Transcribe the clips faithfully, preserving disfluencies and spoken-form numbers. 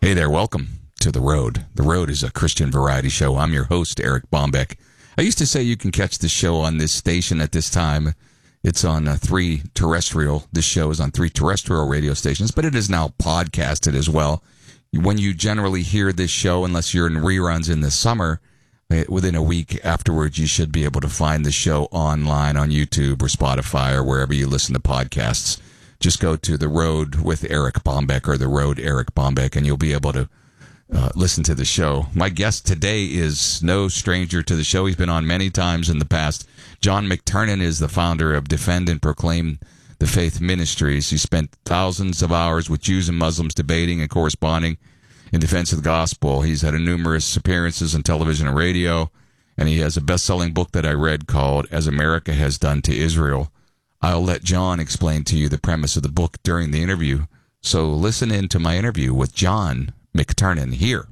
Hey there, welcome to The Road. The Road is a Christian variety show. I'm your host, Eric Bombeck. I used to say you can catch the show on this station at this time. It's on uh, three terrestrial. This show is on three terrestrial radio stations, but it is now podcasted as well. When you generally hear this show, unless you're in reruns in the summer, within a week afterwards, you should be able to find the show online on YouTube or Spotify or wherever you listen to podcasts. Just go to The Road with Eric Bombeck or The Road Eric Bombeck, and you'll be able to uh, listen to the show. My guest today is no stranger to the show. He's been on many times in the past. John McTernan is the founder of Defend and Proclaim the Faith Ministries. He spent thousands of hours with Jews and Muslims debating and corresponding in defense of the gospel. He's had numerous appearances on television and radio, and he has a best-selling book that I read called As America Has Done to Israel. I'll let John explain to you the premise of the book during the interview. So listen in to my interview with John McTernan here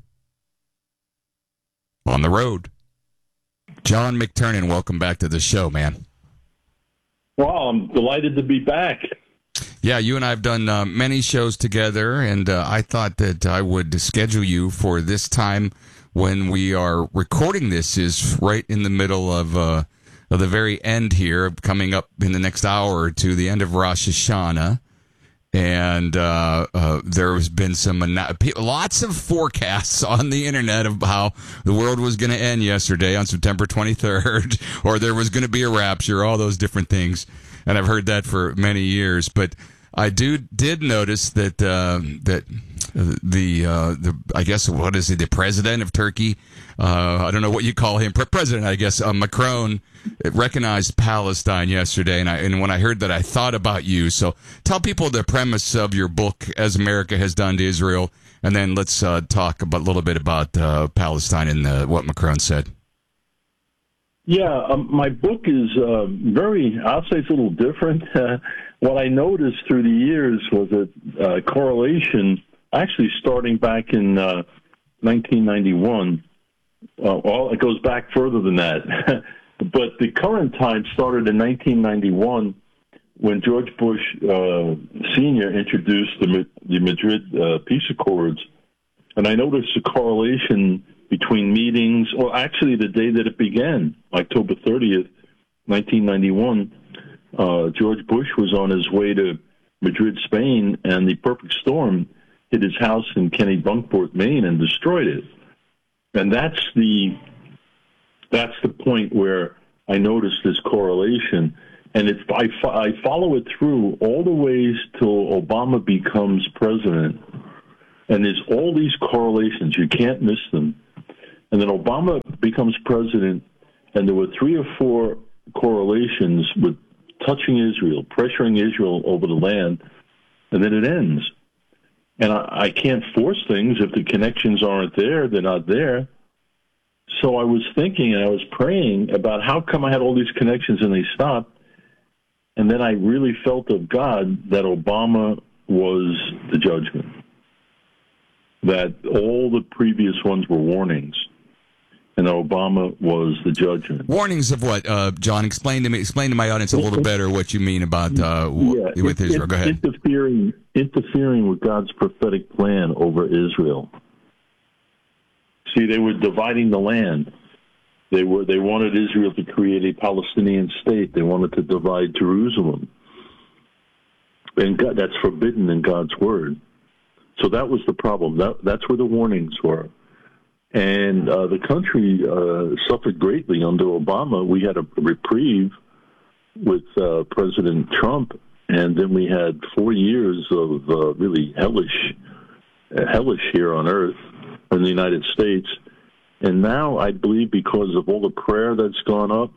on The Road. John McTernan, welcome back to the show, man. Well, I'm delighted to be back. Yeah, you and I have done uh, many shows together, and uh, I thought that I would schedule you for this time when we are recording. This is right in the middle of... Uh, Of the very end here, coming up in the next hour or two, the end of Rosh Hashanah. And uh, uh, there has been some, lots of forecasts on the internet of how the world was going to end yesterday on September twenty-third, or there was going to be a rapture, all those different things. And I've heard that for many years. But I do did notice that uh, that the uh, the I guess what is it the president of Turkey? Uh, I don't know what you call him, president. I guess uh, Macron recognized Palestine yesterday, and I and when I heard that, I thought about you. So tell people the premise of your book, As America Has Done to Israel, and then let's uh, talk about, a little bit about uh, Palestine and uh, what Macron said. Yeah, um, my book is uh, very, I'll say it's a little different. Uh, what I noticed through the years was a uh, correlation, actually starting back in uh, nineteen ninety-one. Uh, well, it goes back further than that. But the current time started in nineteen ninety-one when George Bush uh, Senior introduced the, the Madrid uh, Peace Accords. And I noticed a correlation between meetings, or actually the day that it began, October thirtieth, nineteen ninety-one, uh, George Bush was on his way to Madrid, Spain, and the perfect storm hit his house in Kennebunkport, Maine, and destroyed it. And that's the that's the point where I noticed this correlation. And if I, fo- I follow it through all the ways till Obama becomes president, and there's all these correlations. You can't miss them. And then Obama becomes president, and there were three or four correlations with touching Israel, pressuring Israel over the land, and then it ends. And I, I can't force things. If the connections aren't there, they're not there. So I was thinking and I was praying about how come I had all these connections and they stopped. And then I really felt of God that Obama was the judgment, that all the previous ones were warnings, and Obama was the judgment. Warnings of what, uh, John? Explain to me. Explain to my audience a little better what you mean about uh, yeah, with it, Israel. it, Go ahead. Interfering, interfering with God's prophetic plan over Israel. See, they were dividing the land. They were they wanted Israel to create a Palestinian state. They wanted to divide Jerusalem, and God, that's forbidden in God's word. So that was the problem. That, that's where the warnings were. And uh, the country uh, suffered greatly under Obama. We had a reprieve with uh, President Trump, and then we had four years of uh, really hellish, uh, hellish here on earth in the United States. And now I believe because of all the prayer that's gone up,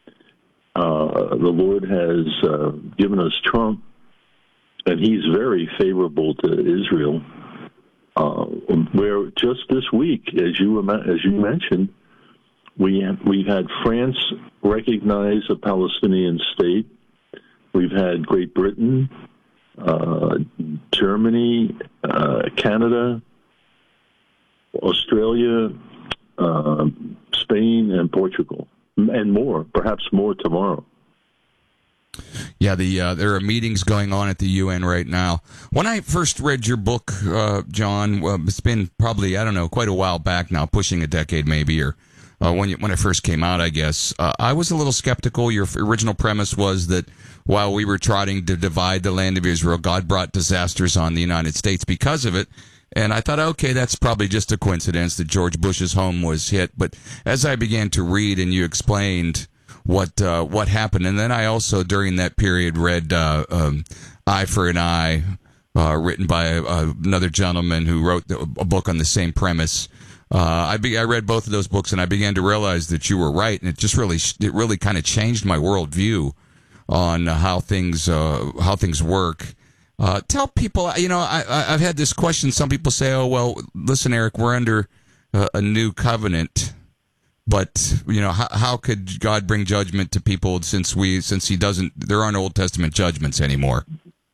uh, the Lord has uh, given us Trump, and he's very favorable to Israel. Uh, where just this week, as you as you mentioned, we we've had France recognize a Palestinian state. We've had Great Britain, uh, Germany, uh, Canada, Australia, uh, Spain, and Portugal, and more, perhaps more tomorrow. Yeah, the uh, there are meetings going on at the U N right now. When I first read your book, uh, John, uh, it's been probably, I don't know, quite a while back now, pushing a decade maybe, or uh, when you, when it first came out, I guess. Uh, I was a little skeptical. Your original premise was that while we were trying to divide the land of Israel, God brought disasters on the United States because of it. And I thought, okay, that's probably just a coincidence that George Bush's home was hit. But as I began to read and you explained what uh, what happened, and then I also during that period read uh, um, Eye for an Eye, uh, written by uh, another gentleman who wrote a book on the same premise. Uh, I be, I read both of those books, and I began to realize that you were right, and it just really it really kind of changed my worldview on how things uh, how things work. Uh, tell people, you know, I, I, I've had this question. Some people say, "Oh, well, listen, Eric, we're under uh, a new covenant." But, you know, how, how could God bring judgment to people since we since he doesn't, there aren't Old Testament judgments anymore?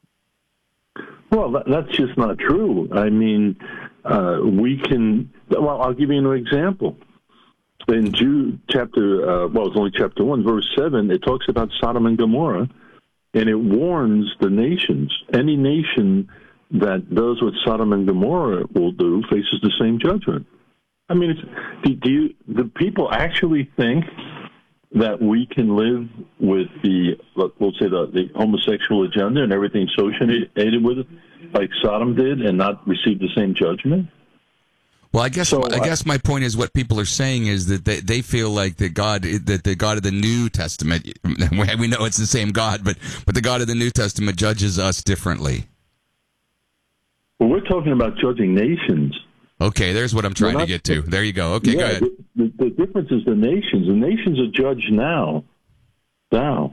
Well, that, that's just not true. I mean, uh, we can, well, I'll give you an example. In Jude chapter, uh, well, it's only chapter one, verse seven, it talks about Sodom and Gomorrah, and it warns the nations. Any nation that does what Sodom and Gomorrah will do faces the same judgment. I mean, it's, do, do you, the people actually think that we can live with the, we'll say, the, the homosexual agenda and everything associated with it, like Sodom did, and not receive the same judgment? Well, I guess so, I guess my point is what people are saying is that they, they feel like the God that the God of the New Testament, we know it's the same God, but but the God of the New Testament judges us differently. Well, we're talking about judging nations. Okay, there's what I'm trying not, to get to. There you go. Okay, yeah, go ahead. The, the difference is the nations. The nations are judged now. Now.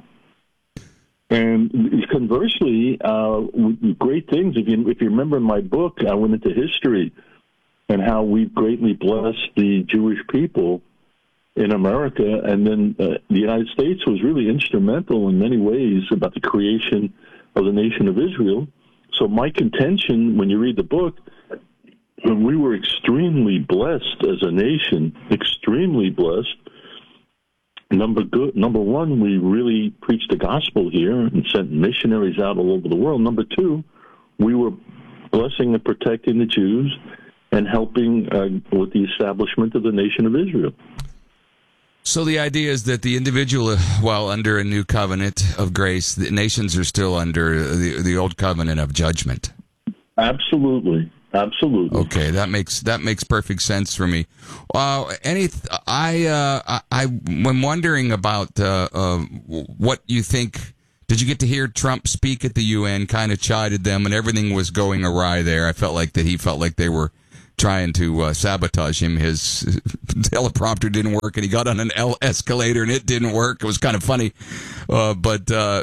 And conversely, uh, great things. If you, if you remember in my book, I went into history and how we've greatly blessed the Jewish people in America. And then uh, the United States was really instrumental in many ways about the creation of the nation of Israel. So my contention, when you read the book, when we were extremely blessed as a nation, extremely blessed. Number good, number one, we really preached the gospel here and sent missionaries out all over the world. Number two, we were blessing and protecting the Jews and helping uh, with the establishment of the nation of Israel. So the idea is that the individual, while under a new covenant of grace, the nations are still under the the old covenant of judgment. Absolutely. Absolutely. Okay, that makes that makes perfect sense for me. Uh, any, I, uh, I, I'm wondering about uh, uh, what you think. Did you get to hear Trump speak at the U N? Kind of chided them, and everything was going awry there. I felt like that he felt like they were trying to uh, sabotage him. His teleprompter didn't work, and he got on an L escalator, and it didn't work. It was kind of funny, uh, but. Uh,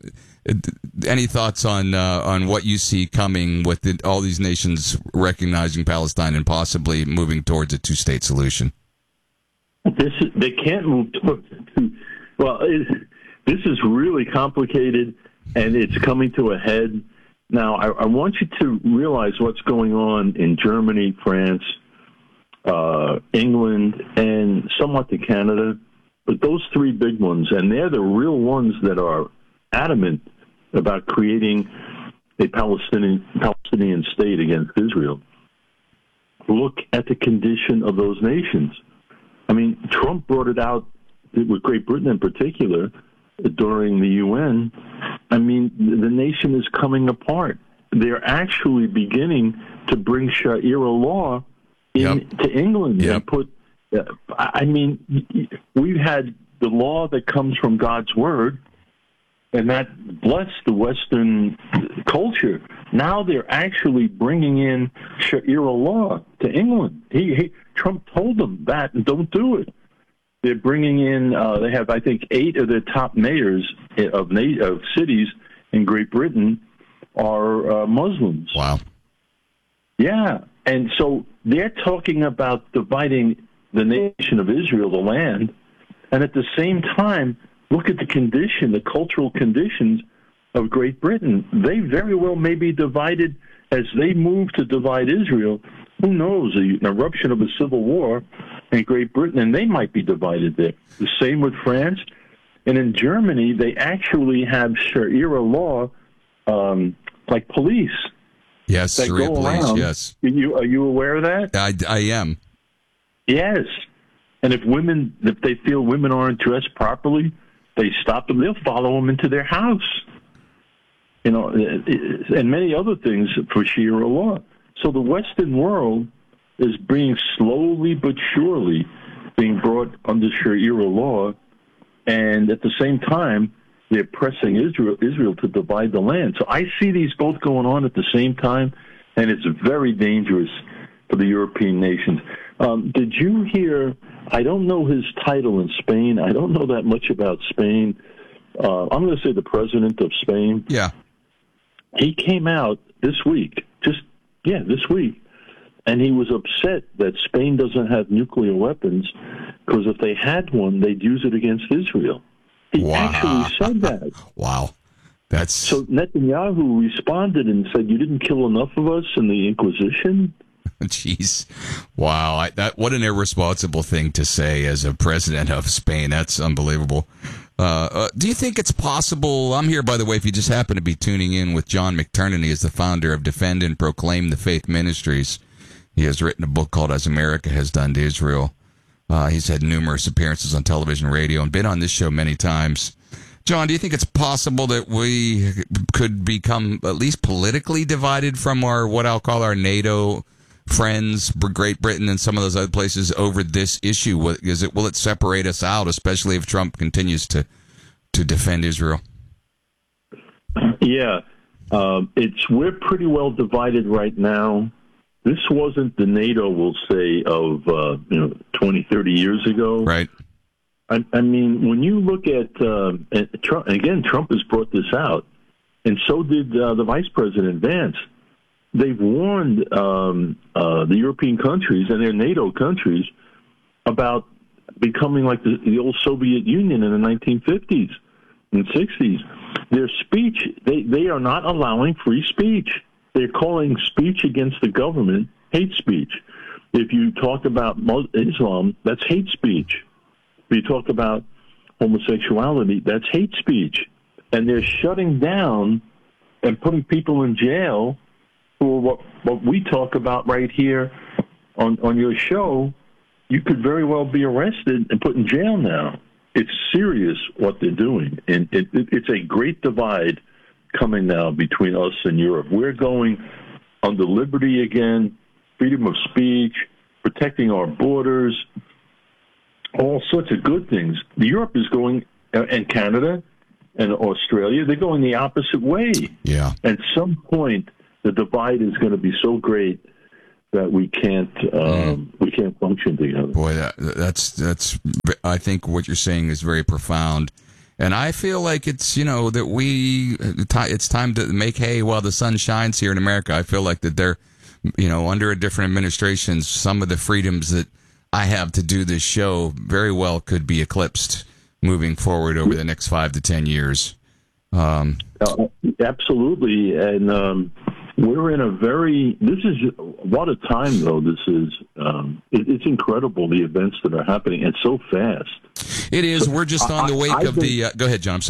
Any thoughts on uh, on what you see coming with the, all these nations recognizing Palestine and possibly moving towards a two-state solution? This is, they can't move towards two. Well, it, this is really complicated, and it's coming to a head. Now, I, I want you to realize what's going on in Germany, France, uh, England, and somewhat to Canada. But those three big ones, and they're the real ones that are adamant about creating a Palestinian Palestinian state against Israel. Look at the condition of those nations. I mean, Trump brought it out with Great Britain in particular during the U N. I mean, the nation is coming apart. They're actually beginning to bring Sharia law in yep. to England yep. and put. Uh, I mean, we've had the law that comes from God's word. And that blessed the Western culture. Now they're actually bringing in Sharia law to England. He, he, Trump told them that, and don't do it. They're bringing in, uh, they have, I think, eight of the top mayors of, of cities in Great Britain are uh, Muslims. Wow. Yeah. And so they're talking about dividing the nation of Israel, the land, and at the same time, look at the condition, the cultural conditions of Great Britain. They very well may be divided as they move to divide Israel. Who knows, an eruption of a civil war in Great Britain, and they might be divided there. The same with France. And in Germany, they actually have Sharia law, um, like police. Yes, that Sharia go police, around. yes. Are you, are you aware of that? I, I am. Yes. And if women, if they feel women aren't dressed properly, they stop them. They'll follow them into their house. You know, and many other things for Sharia law. So the Western world is being slowly but surely being brought under Sharia law, and at the same time, they're pressing Israel, Israel to divide the land. So I see these both going on at the same time, and it's very dangerous for the European nations. Um, did you hear, I don't know his title in Spain. I don't know that much about Spain. Uh, I'm going to say the president of Spain. Yeah. He came out this week, just, yeah, this week, and he was upset that Spain doesn't have nuclear weapons because if they had one, they'd use it against Israel. He wow. actually said that. Wow. That's So Netanyahu responded and said, you didn't kill enough of us in the Inquisition? Jeez. Wow. I, that, what an irresponsible thing to say as a president of Spain. That's unbelievable. Uh, uh, do you think it's possible? I'm here, by the way, if you just happen to be tuning in with John McTernan. He is the founder of Defend and Proclaim the Faith Ministries. He has written a book called As America Has Done to Israel. Uh, he's had numerous appearances on television, radio, and been on this show many times. John, do you think it's possible that we could become at least politically divided from our, what I'll call our NATO friends, Great Britain and some of those other places, over this issue? Is it, will it separate us out, especially if Trump continues to, to defend Israel? Yeah. Um, it's, we're pretty well divided right now. This wasn't the NATO, we'll say, of uh, you know twenty, thirty years ago. Right. I, I mean, when you look at, uh, at Trump, again, Trump has brought this out, and so did uh, the Vice President Vance. They've warned um, uh, the European countries and their NATO countries about becoming like the, the old Soviet Union in the nineteen fifties and sixties. Their speech, they, they are not allowing free speech. They're calling speech against the government hate speech. If you talk about Islam, that's hate speech. If you talk about homosexuality, that's hate speech. And they're shutting down and putting people in jail for what, what we talk about right here on, on your show. You could very well be arrested and put in jail now. It's serious what they're doing. And it, it, it's a great divide coming now between us and Europe. We're going under liberty again, freedom of speech, protecting our borders, all sorts of good things. Europe is going, and Canada and Australia, they're going the opposite way. Yeah. At some point, the divide is going to be so great that we can't um, mm. we can't function together. Boy, that, that's that's. I think what you're saying is very profound. And I feel like it's, you know, that we, it's time to make hay while the sun shines here in America. I feel like that they're, you know, under a different administration, some of the freedoms that I have to do this show very well could be eclipsed moving forward over the next five to ten years. Um, uh, absolutely. And um, we're in a very, this is, what a time, though, this is. Um, it, it's incredible, the events that are happening, and so fast. It is. We're just on the wake I, of the, uh, go ahead, John. I'm sorry.